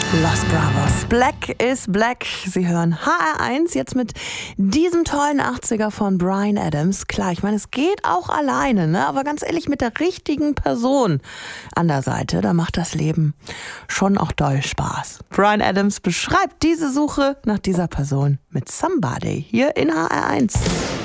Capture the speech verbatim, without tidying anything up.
Los Bravos. Black is Black. Sie hören H R eins jetzt mit diesem tollen achtziger von Bryan Adams. Klar, ich meine, es geht auch alleine, ne? Aber ganz ehrlich, mit der richtigen Person an der Seite, da macht das Leben schon auch doll Spaß. Bryan Adams beschreibt diese Suche nach dieser Person mit Somebody hier in H R eins.